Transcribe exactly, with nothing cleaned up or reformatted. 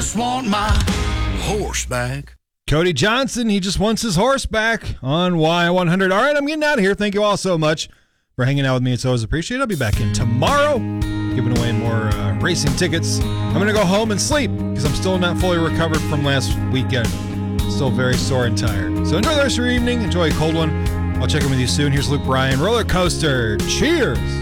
Just want my horse back. Cody Johnson, he just wants his horse back on Y one hundred. All right, I'm getting out of here. Thank you all so much for hanging out with me. It's always appreciated. I'll be back in tomorrow, giving away more uh, racing tickets. I'm going to go home and sleep because I'm still not fully recovered from last weekend. Still very sore and tired. So enjoy the rest of your evening. Enjoy a cold one. I'll check in with you soon. Here's Luke Bryan. Roller Coaster. Cheers.